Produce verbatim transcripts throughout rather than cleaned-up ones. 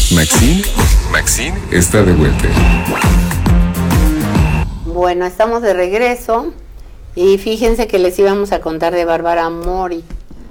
Maxine, Maxine está de vuelta. Bueno, estamos de regreso y fíjense que les íbamos a contar de Bárbara Mori,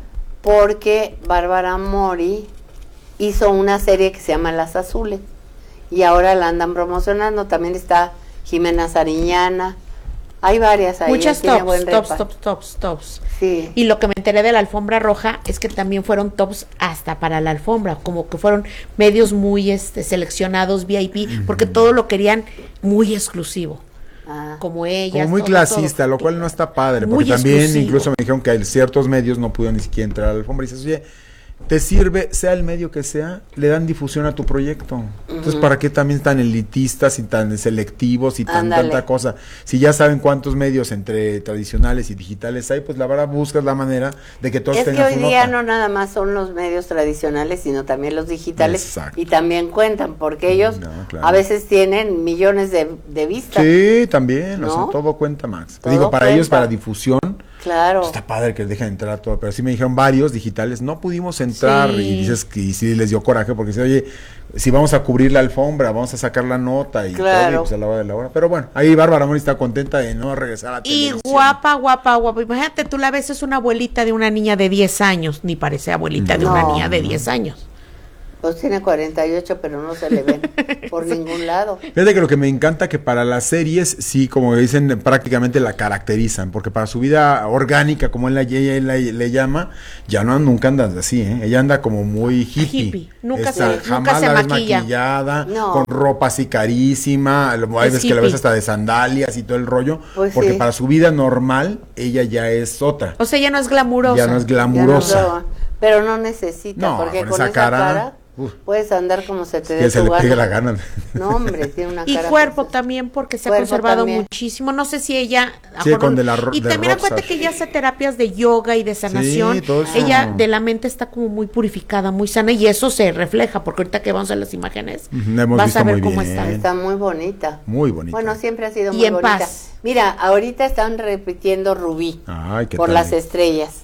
porque Bárbara Mori hizo una serie que se llama Las Azules y ahora la andan promocionando. También está Jimena Sariñana. Hay varias ahí. Muchas tops, tops, tops, tops, tops. Sí. Y lo que me enteré de la alfombra roja es que también fueron tops hasta para la alfombra, como que fueron medios muy este seleccionados, V I P, uh-huh. porque todo lo querían muy exclusivo. Ah. Como ellas. Como muy todo, clasista, todo. lo cual no está padre, Muy porque también exclusivo. Incluso me dijeron que ciertos medios no pudieron ni siquiera entrar a la alfombra. Y dices, oye, te sirve, sea el medio que sea, le dan difusión a tu proyecto. Uh-huh. Entonces, ¿para qué también tan elitistas y tan selectivos y tan Ándale. tanta cosa? Si ya saben cuántos medios entre tradicionales y digitales hay, pues la verdad buscas la manera de que todos es tengan que hoy su día nota. no nada más son los medios tradicionales, sino también los digitales. Exacto. Y también cuentan, porque ellos No, claro. a veces tienen millones de, de vistas. Sí, también, ¿No? o sea, todo cuenta, Max. Te Todo digo, para cuenta. ellos, para difusión, Claro. está padre que les dejen entrar todo, pero sí me dijeron varios digitales, no pudimos entrar, Sí. y dices que y sí les dio coraje, porque dice, oye, si vamos a cubrir la alfombra, vamos a sacar la nota, y Claro. todo, y pues a la hora de la hora. Pero bueno, ahí Bárbara Mori está contenta de no regresar a la Y televisión. guapa, guapa, guapa. Imagínate, tú la ves, es una abuelita de una niña de diez años, ni parece abuelita de No. una niña de diez años. Pues tiene cuarenta y ocho, pero no se le ven por ningún lado. Fíjate que lo que me encanta que para las series, sí, como dicen, prácticamente la caracterizan, porque para su vida orgánica, como él la, ella la- le llama, ya no nunca anda así, ¿eh? Ella anda como muy hippie. Hippie. Nunca Esta, se- jamás nunca se la ves maquilla. maquillada, No. con ropa así carísima, hay Es veces que la ves hippie. hasta de sandalias y todo el rollo, Pues porque sí. para su vida normal, ella ya es otra. O sea, ella no es glamurosa. Ya no es Ya no glamurosa. broma, pero no necesita, No, porque con con esa esa cara, cara, uf. puedes andar como se te Que dé se tu le pegue gana. la gana. No, hombre, tiene una Y cara. cuerpo preciosa. también, porque se ha Cuerpo conservado también. muchísimo. No sé si ella... Sí, ajá, con no- de la ro- y de también Roxas. acuérdate que ella hace terapias de yoga y de sanación. Sí, todo eso. Ella de la mente está como muy purificada, muy sana, y eso se refleja, porque ahorita que vamos a las imágenes, Ujú, la hemos vas visto a ver muy cómo bien. está. Está muy bonita. Muy bonita. Bueno, siempre ha sido Y muy en bonita. paz. Mira, ahorita están repitiendo Rubí Ay, qué por tal. las estrellas.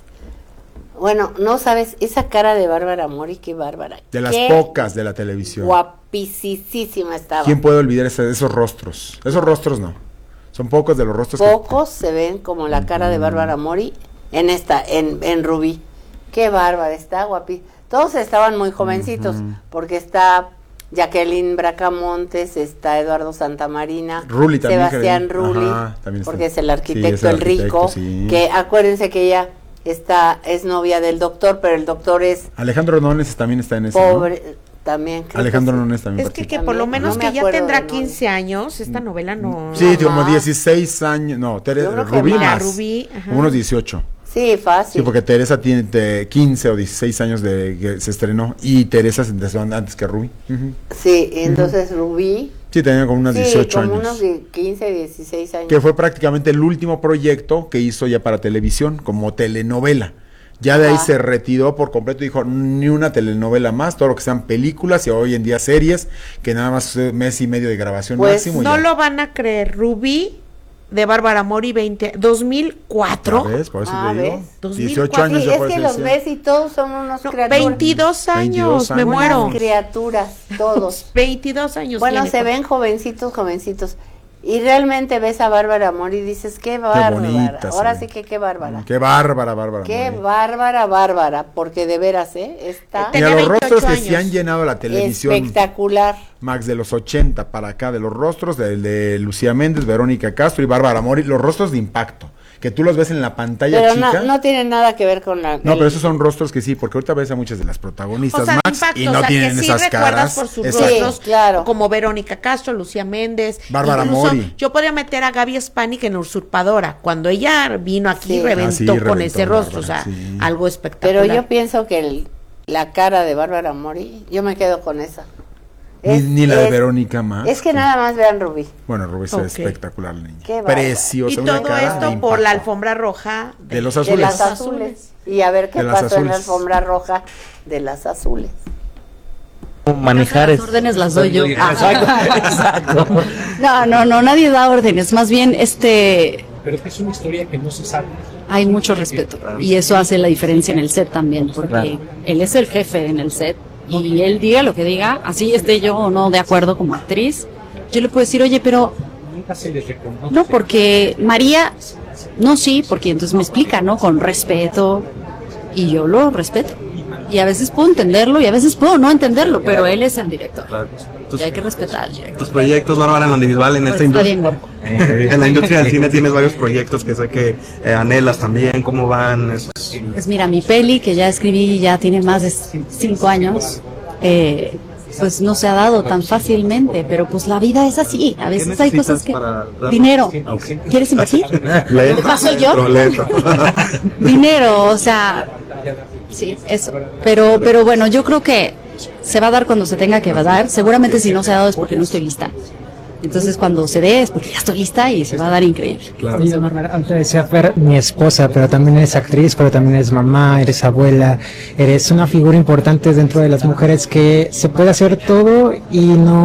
Bueno, no sabes, esa cara de Bárbara Mori, qué bárbara. De las Qué pocas de la televisión. guapísima estaba. ¿Quién puede olvidar ese- esos rostros? Esos rostros no. Son pocos de los rostros que- Pocos se ven como la cara de Bárbara Mori en esta, en, en Rubí. Qué bárbara, está guapísima. Todos estaban muy jovencitos, porque está Jacqueline Bracamontes, está Eduardo Santamarina, Rulli también, Sebastián creo. Rulli, Ajá, también está. porque es el Sí, arquitecto, es el el rico, arquitecto, sí. que acuérdense que ella está, es novia del doctor, pero el doctor es Alejandro Nones también está en ese, ¿no? pobre, también. creo Alejandro que sí. Nones también Es que, que participa. por lo También, menos no me que ya acuerdo tendrá de quince años, esta novela no... Sí, No como más. dieciséis años. No, Tere- Yo creo que Rubí más. más. Rubí, ajá. Como unos dieciocho. Sí, fácil. Sí, porque Teresa tiene de quince o dieciséis años de que se estrenó. Y Teresa se empezó antes que Rubí. Ujú. Sí, entonces Rubí, Sí, tenía como unos sí, dieciocho como años. unos die- quince, dieciséis años. Que fue prácticamente el último proyecto que hizo ya para televisión, como telenovela. Ya de ahí Ajá. se retiró por completo y dijo, ni una telenovela más, todo lo que sean películas y hoy en día series, que nada más eh, mes y medio de grabación Pues, máximo. y No ya. lo van a creer, Rubí de Bárbara Mori, veinte, dos mil cuatro. ¿Ya ves? Por eso Ah, te digo. ¿ves? dos mil dieciocho cuatro. años Sí, yo es por que eso los decía. ves y todos son unos No, criaturas. veintidós años, veintidós me años. muero. Unas criaturas, todos. veintidós años. Bueno, tiene. se ven jovencitos, jovencitos. Y realmente ves a Bárbara Mori y dices, qué bárbara. bonita se Ahora ve. sí que qué bárbara. Qué bárbara, bárbara. Qué Mori. bárbara, bárbara. Porque de veras, ¿eh? Está Tenía Mira, los veintiocho rostros que años. se han llenado la televisión, espectacular. Max, de los ochenta para acá, de los rostros de, de Lucía Méndez, Verónica Castro y Bárbara Mori, los rostros de impacto, que tú los ves en la pantalla Pero chica. no, no tiene nada que ver con la... No, el- pero esos son rostros que sí, porque ahorita ves a muchas de las protagonistas, O sea, Max, impacto, y no o sea, tienen que sí esas recuerdas caras. por sus Exacto. rostros, Sí, claro. como Verónica Castro, Lucía Méndez, Bárbara incluso Mori. yo podría meter a Gaby Spanik en Usurpadora, cuando ella vino aquí Sí. reventó Ah, sí, con reventó, ese rostro, Bárbara, o sea, sí. algo espectacular. Pero yo pienso que el- la cara de Bárbara Mori, yo me quedo con esa. Ni, Es- ni la de es- Verónica más. Es que nada más vean Rubí. Bueno, Rubí Ok. es espectacular, la niña. Qué bárbara. Preciosa. y una todo cara de esto por impacto. la alfombra roja De los De azules. las azules. Y a ver qué De las pasó en la azules. alfombra roja de las azules. Manejar Las es- órdenes las doy yo. Exacto, exacto. No, no, no, nadie da órdenes. Más bien, este, Pero es una historia que no se sabe. hay mucho respeto. Y eso hace la diferencia en el set también, porque Claro. él es el jefe en el set y él diga lo que diga, así esté yo o no de acuerdo como actriz, yo le puedo decir, oye, pero Nunca se les reconoce. no, porque María, no, sí, porque entonces me explica, ¿no? Con respeto, y yo lo respeto. Y a veces puedo entenderlo y a veces puedo no entenderlo, pero él es el director. Claro. Tus, Y hay que respetar al director. tus proyectos, Bárbara, en lo individual, en esta Está bien, industria. guapo. En la industria del cine tienes varios proyectos que sé que eh, anhelas también. ¿Cómo van esos? Pues mira, mi peli, que ya escribí, ya tiene más de cinco años, eh, pues no se ha dado tan fácilmente, pero pues la vida es así. A veces hay cosas que... para dar- Dinero. ¿Quieres invertir? Le ¿Te paso yo? Lento. Dinero, o sea, sí, eso. Pero, pero bueno, yo creo que se va a dar cuando se tenga que dar. Seguramente si no se ha dado es porque no estoy lista. Entonces cuando se dé es porque ya estoy lista y se va a dar increíble. Oye, Bárbara, antes decía Fer, mi esposa, pero también eres actriz, pero también eres mamá, eres abuela, eres una figura importante dentro de las mujeres que se puede hacer todo y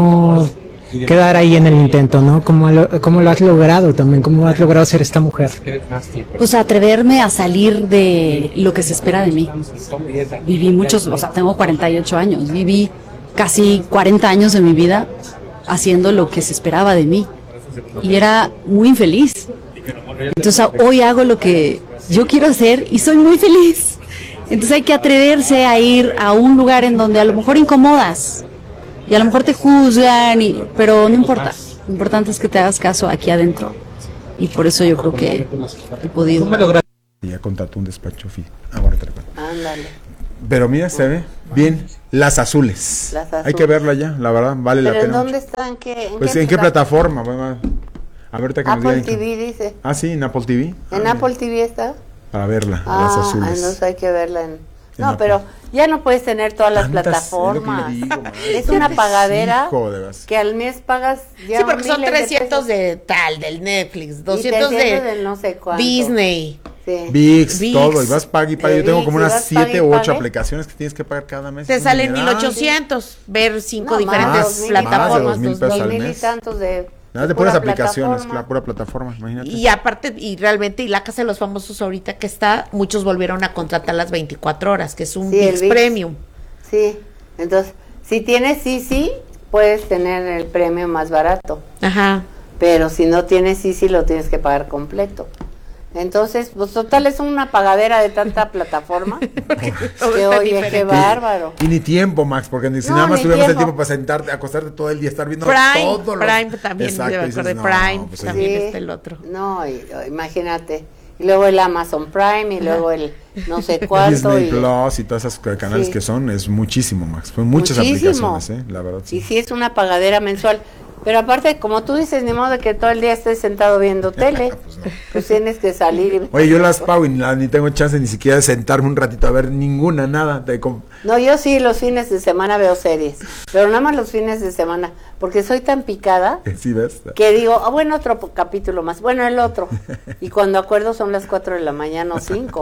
no quedar ahí en el intento, ¿no? ¿Cómo lo, cómo lo has logrado también? ¿Cómo has logrado ser esta mujer? Pues atreverme a salir de lo que se espera de mí. Viví muchos, o sea, tengo cuarenta y ocho años, viví casi cuarenta años de mi vida haciendo lo que se esperaba de mí y era muy infeliz. Entonces hoy hago lo que yo quiero hacer y soy muy feliz. Entonces hay que atreverse a ir a un lugar en donde a lo mejor incomodas y a lo mejor te juzgan, y, pero no importa. Lo importante es que te hagas caso aquí adentro y por eso yo creo que he podido. Y ya contrató un despacho fi- ahora te recuerdo. Ándale. Pero mira, se ve bien. Las azules. Las Hay azules. que verla ya, la verdad, vale la ¿Pero en pena. dónde mucho. están? ¿Qué, en Pues qué en qué plata- plataforma. Bueno, a ver, ahorita que nos Apple digan T que- V dice. Ah, sí, en Apple T V. ¿En Ah, Apple T V está? Para verla, Ah, las azules. entonces hay que verla en... No, Apple. pero ya no puedes tener todas las Tantas, plataformas. es lo que le digo, madre. Es una pagadera Hijo de veras. que al mes pagas ya Sí, porque son miles de trescientos pesos. de tal, del Netflix, Y doscientos trescientos de del no sé cuánto. Disney. Sí. VIX, VIX. todo, y vas pague y pague. De Yo tengo VIX, como y unas vas pague siete y u ocho pague. aplicaciones que tienes que pagar cada mes. Te Es un salen dineral. mil ochocientos ver cinco No, diferentes más, dos mil, plataformas. más de dos mil dos pesos mil. al Dos mil y mes. tantos de... Nada de pura puras aplicaciones, plataforma. la pura plataforma, imagínate. Y aparte, y realmente, y la Casa de los Famosos ahorita que está, muchos volvieron a contratar las veinticuatro horas, que es un Sí, el VIX VIX. Premium. Sí, entonces, si tienes sí, sí, puedes tener el premio más barato. Ajá. Pero si no tienes sí, sí, lo tienes que pagar completo. Entonces, pues total es una pagadera de tanta plataforma. Todo que está oye, diferente. qué bárbaro. Y ni tiempo, Max, porque ni si No, nada más ni tuviéramos el tiempo. tiempo para sentarte, acostarte todo el día, estar viendo Prime, todo lo... Prime también, Exacto, yo me dices, acordé, no, Prime pues, también. oye, está el otro. No, y- o- imagínate. Y luego el Amazon Prime y luego el no sé cuánto. Disney y, Plus y todas esas canales Sí. que son, es muchísimo, Max. Son muchas Muchísimo. aplicaciones, ¿eh? La verdad, y sí. sí es una pagadera mensual. Pero aparte, como tú dices, ni modo de que todo el día estés sentado viendo tele. Pues tienes que salir. y- Oye, yo las pago y la- ni tengo chance ni siquiera de sentarme un ratito a ver ninguna, nada. De com- No, yo sí los fines de semana veo series, pero nada más los fines de semana, porque soy tan picada ¿Sí ves? que digo, ah, bueno, otro po- capítulo más, bueno, el otro. Y cuando acuerdo son las cuatro de la mañana o cinco.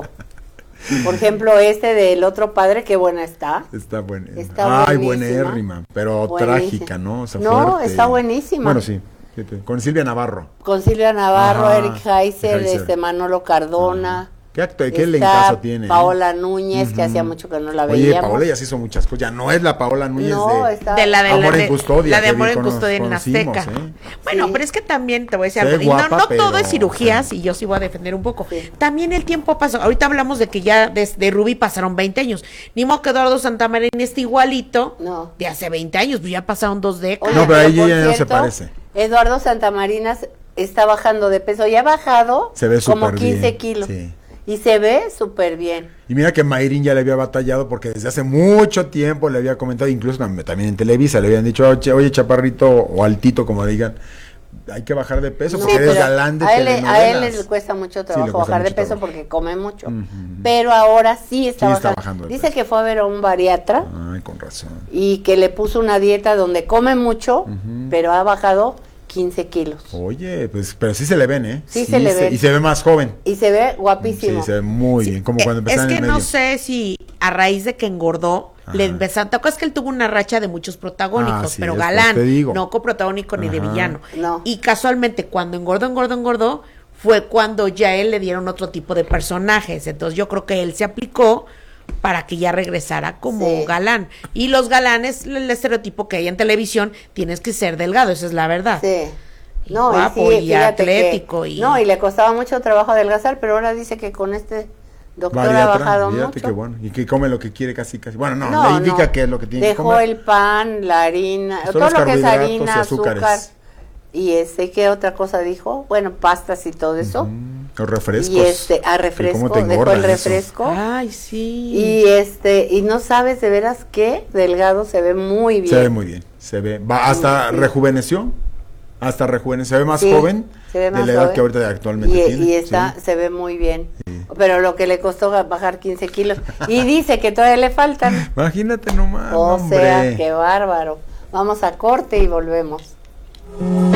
Por ejemplo, este del otro padre, qué buena está. Está buena. Está Ay, buenísima. buenérrima, pero Buenísima. trágica, ¿no? O sea, No, fuerte. está buenísima. Bueno, sí. fíjate, Con Silvia Navarro. Con Silvia Navarro, Ajá, Eric Heiser, Heiser. este Manolo Cardona. ¿Qué, acto, qué Está elencazo tiene? eh? Paola Núñez, que hacía mucho que no la Oye, veíamos. Paola ya se hizo muchas cosas. Ya no es la Paola Núñez No, de... está... De la de Amor la en de, Custodia, la de que Amor en cono- Custodia en conocimos, Azteca. ¿eh? Bueno, Sí. pero es que también te voy a decir Se algo. ve Y no, guapa, no todo pero- es cirugías, sí. y yo sí voy a defender un poco. Sí. También el tiempo pasó. Ahorita hablamos de que ya desde Rubí pasaron veinte años. Ni modo que Eduardo Santamarina esté igualito No. de hace veinte años, pues ya pasaron dos décadas. Oye, No, pero ahí por ya no se cierto, parece. Eduardo Santamarinas está bajando de peso, ya ha bajado Se ve como súper quince bien, kilos. sí. Y se ve súper bien. Y mira que Mayrin ya le había batallado porque desde hace mucho tiempo le había comentado, incluso tam- también en Televisa, le habían dicho, oye, oye, chaparrito o altito, como digan, hay que bajar de peso porque Sí, eres pero galán de a él, le- a él telenovelas. le cuesta mucho Sí, le trabajo cuesta bajar de mucho peso trabajo. porque come mucho. Ujú. Pero ahora sí está, Sí, está bajando. bajando de Dice peso. que fue a ver a un bariatra Ay, con razón. y que le puso una dieta donde come mucho, pero ha bajado quince kilos. Oye, pues, pero sí se le ven, ¿eh? Sí se le ven. Y se ve más joven. Y se ve Sí, guapísimo. se ve muy bien, como cuando Eh, empezaba es en que el no medio. sé si a raíz de que engordó, le Ajá. empezaron. ¿Te acuerdas que él tuvo una racha de muchos protagónicos, Ah, sí, pero es, pues, galán, te digo. no coprotagónico ni de Ajá. villano? No. Y casualmente, cuando engordó, engordó, engordó, fue cuando ya a él le dieron otro tipo de personajes. Entonces yo creo que él se aplicó para que ya regresara como Sí. galán. Y los galanes, el estereotipo que hay en televisión, tienes que ser delgado, esa es la verdad. Sí. Y No, guapo, y, y sí, fíjate atlético, que, y- no, y le costaba mucho trabajo adelgazar, pero ahora dice que con este doctor ha Bariatra, bajado fíjate mucho. qué bueno. Y que come lo que quiere casi, casi. Bueno, no, No, le indica no. qué es lo que tiene que Dejó comer. el pan, la harina, Son todo los lo que es carbohidratos harina, y azúcar. azúcares. Y este, ¿qué otra cosa dijo? Bueno, pastas y todo eso. Mm, los refrescos. Y este, a Que refresco, cómo te dejó engordan el eso. refresco. Ay, sí. Y este, y no sabes de veras qué delgado se ve muy bien. Se ve muy bien. Se ve. Va, hasta Sí. rejuveneció. Hasta rejuveneció. Se ve más Sí, joven se ve más de la edad joven. que ahorita actualmente y, tiene. y está, sí. se ve muy bien. Pero lo que le costó bajar quince kilos. Y dice que todavía le faltan. Imagínate nomás. O hombre. sea, qué bárbaro. Vamos a corte y volvemos.